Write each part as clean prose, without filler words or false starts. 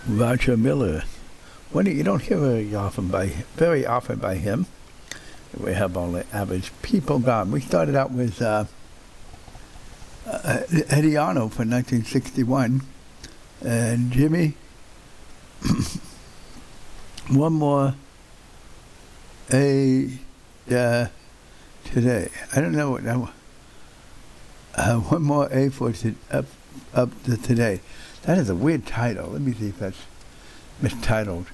Roger Miller. You don't hear very often by him. We have all the average people gone. We started out with Eddie Arnold for 1961, and Jimmy. One more today. I don't know what that. One more A for up to today. That is a weird title. Let me see if that's mistitled.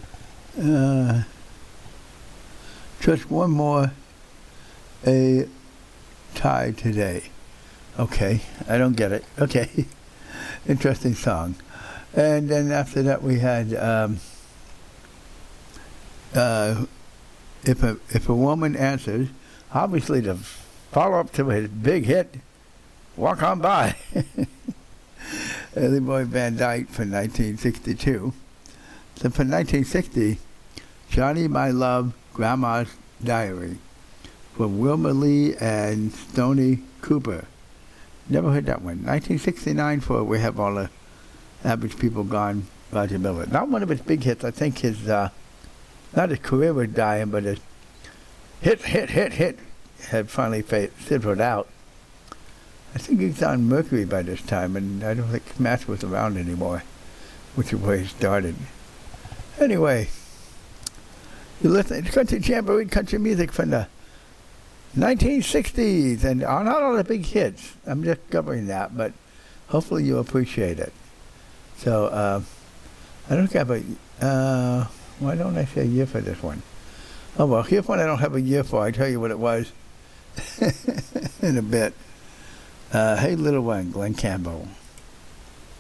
Just one more A tie today. Okay, I don't get it. Okay, interesting song. And then after that we had if a woman answers, obviously the follow-up to his big hit, Walk On By. Leroy Van Dyke for 1962. So for 1960, Johnny My Love, Grandma's Diary from Wilma Lee and Stoney Cooper. Never heard that one. 1969 for We Have All the Average People Gone, Roger Miller. Not one of his big hits. I think his, not his career was dying, but his hit had finally fizzled out. I think he's on Mercury by this time, and I don't think Smash was around anymore, which is where he started. Anyway, you're listening to Country Jamboree, country music from the 1960s, and not all the big hits. I'm just covering that, but hopefully you'll appreciate it. So, I don't have a, why don't I say a year for this one? Oh, well, here's one I don't have a year for. I'll tell you what it was in a bit. Hey, Little One, Glen Campbell.